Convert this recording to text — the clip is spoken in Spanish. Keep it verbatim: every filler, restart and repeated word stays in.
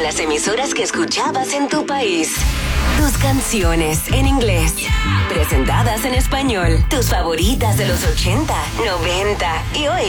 las emisoras que escuchabas en tu país. Tus canciones en inglés, presentadas en español. Tus favoritas de los ochenta, noventa y hoy.